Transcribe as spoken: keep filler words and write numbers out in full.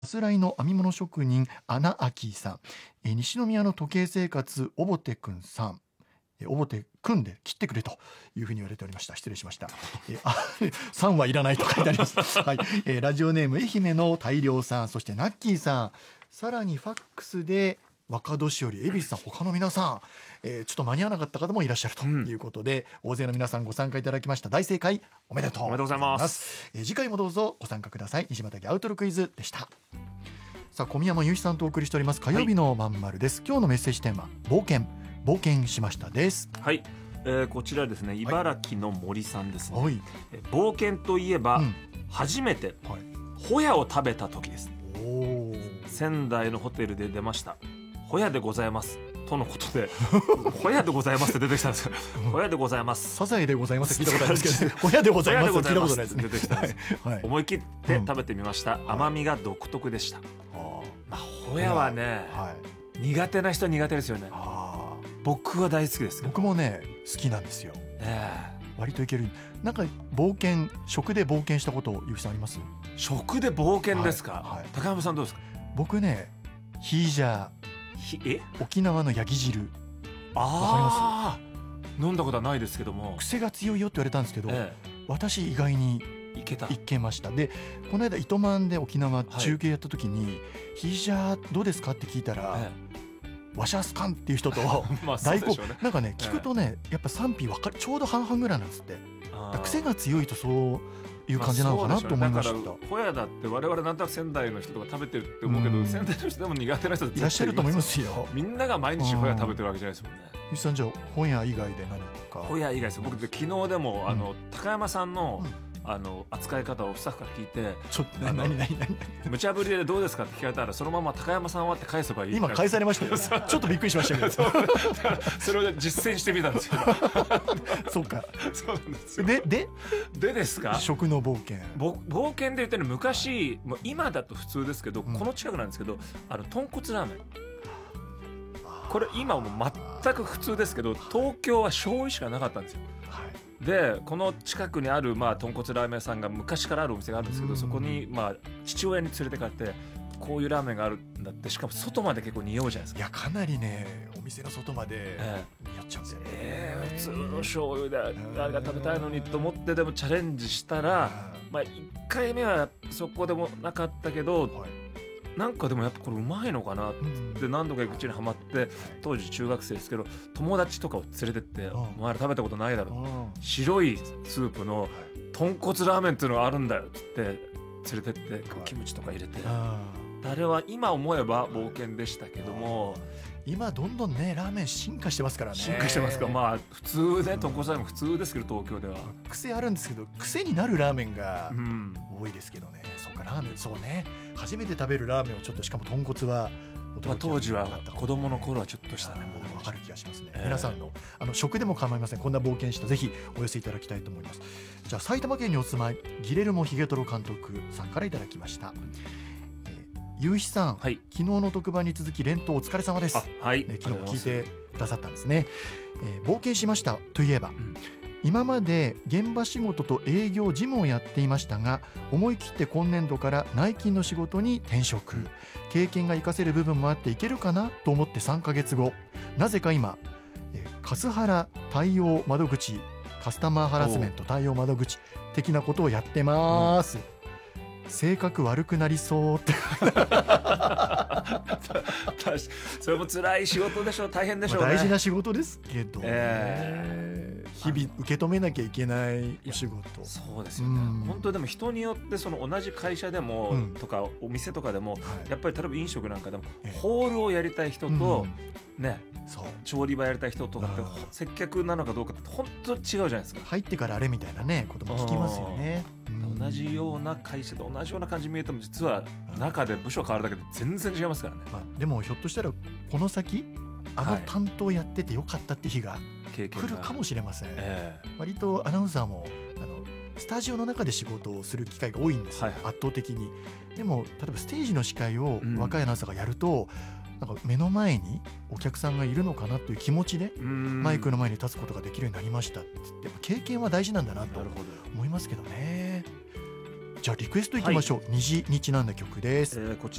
さすらいの編み物職人穴明さん、えー西宮の時計生活おぼてくんさん、えーおぼてくんで切ってくれというふうに言われておりました。失礼しました。えーあさんはいらないと書いてあります、はい。えーラジオネーム愛媛の大量さん、そしてナッキーさん、さらにファックスで若年寄り恵比寿さん、他の皆さん、えーちょっと間に合わなかった方もいらっしゃるということで、うん、大勢の皆さんご参加いただきました。大正解おめでとうおめでとうございます。 えー次回もどうぞご参加ください。西畑アウトロクイズでした。さあ、小宮山雄飛さんとお送りしております火曜日のまんまるです、はい、今日のメッセージテーマ、冒険冒険しましたです。 はい、えー、こちらですね、茨城の森さんですね、 はい、 えー冒険といえば、うん、初めて、はい、ホヤを食べた時です。お仙台のホテルで出ました。ホヤでございますとのことでホヤでございますって出てきたんですよ。ホヤでございます、 サザエでございますって聞いたことあるんですけど、ホヤでございますって聞いたことないですね。 出てきたんです、はいはい、思い切って食べてみました、うん、甘みが独特でした、はい。まあ、ホヤはね、はい、苦手な人は苦手ですよね。僕は大好きです。 僕もね好きなんですよ、えー、割といける。なんか冒険、食で冒険したことゆうきさんあります？ 食で冒険ですか、はいはい、高山さんどうですか？ 僕ね、ヒージャー、 ひえ沖縄のヤギ汁、 ああ、飲んだことはないですけども、 癖が強いよって言われたんですけど、ええ、私意外にいけた、 いけました。で、この間糸満で沖縄中継やった時に、はい、ヒージャーどうですかって聞いたら、ええ、ワシャスカンっていう人と大好評、ね、なんかね聞くとね、やっぱ賛否分かる、ちょうど半々ぐらいなんですって。癖が強いとそういう感じなのかなと思いました。 だからホヤだって我々なんとなく仙台の人とか食べてるって思うけど、うん、仙台の人でも苦手な人いらっしゃると思いますよ。 みんなが毎日ホヤ食べてるわけじゃないですもんね。 ゆうさん、じゃあホヤ以外で何か？ ホヤ以外ですよ。僕で昨日でも、うん、あの高山さんの、うんあの扱い方をスタッフから聞いて、 ちょっと何何何何無茶ぶりでどうですかって聞かれたら、そのまま高山さんはって返せばいい。 今返されましたよちょっとびっくりしましたけどそれを実践してみたんですよそうか、 そうなんですよ。 でででですか、 食の冒険、 冒険で言ってる昔、もう今だと普通ですけど、うん、この近くなんですけど、あの豚骨ラーメン、これ今も全く普通ですけど、東京は醤油しかなかったんですよ。はい、でこの近くにある、まあ、豚骨ラーメン屋さんが昔からあるお店があるんですけど、そこに、まあ、父親に連れてかれて、こういうラーメンがあるんだって。しかも外まで結構匂うじゃないですか。 いや、かなりね、お店の外まで匂っちゃうんですよね、 えー、普通の醤油であれが食べたいのにと思って、でもチャレンジしたら、まあ、いっかいめはそこでもなかったけど、はい、なんかでもやっぱこれうまいのかなって何度か口にはまって、当時中学生ですけど、友達とかを連れてって、お前ら食べたことないだろ、白いスープの豚骨ラーメンっていうのがあるんだよって連れてって、キムチとか入れて、あれは今思えば冒険でしたけども、 今どんどんねラーメン進化してますからね。 進化してますか。まあ普通ね、豚骨ラーメン普通ですけど、東京では癖あるんですけど、癖になるラーメンが多いですけどね、うん、そうか、ラーメン、そうね、初めて食べるラーメンをちょっと、しかも豚骨は、 まあ、当時は子供の頃はちょっとしたね、 分かる気がしますね、えー、皆さんのあの食でも構いません、こんな冒険したぜひお寄せいただきたいと思います。じゃあ埼玉県にお住まいギレルモヒゲトロ監督さんからいただきました。ゆうひさん、はい、昨日の特番に続き連投お疲れ様です。 はい、 ね、昨日聞いてくださったんですね。えー、冒険しましたといえば、うん、今まで現場仕事と営業事務をやっていましたが、思い切って今年度から内勤の仕事に転職、うん、経験が生かせる部分もあっていけるかなと思ってさんかげつご、なぜか今、えー、カスハラ対応窓口、カスタマーハラスメント対応窓口的なことをやってます、うん。性格悪くなりそうってそれも辛い仕事でしょう、大変でしょうね、 まあ、大事な仕事ですけどね、えー、日々受け止めなきゃいけないお仕事。 そうですよね、うん、本当でも人によってその同じ会社でも、うん、とかお店とかでも、はい、やっぱり例えば飲食なんかでも、えー、ホールをやりたい人と、うん、ね、そう調理場やりたい人とかって接客なのかどうかって本当に違うじゃないですか。 入ってからあれみたいなねことも聞きますよね。 同じような会社で同じような感じに見えても、実は中で部署変わるだけで全然違いますからね、 まあ、でもひょっとしたらこの先あの担当やっててよかったって日が来るかもしれません、えー、割とアナウンサーもあのスタジオの中で仕事をする機会が多いんですよ、はい、圧倒的に。でも例えばステージの司会を若いアナウンサーがやると、うん、なんか目の前にお客さんがいるのかなという気持ちでマイクの前に立つことができるようになりましたって言って、やっぱ経験は大事なんだなと思いますけどね。じゃあリクエストいきましょう、はい、虹にちなんだ曲です、 えー、こちら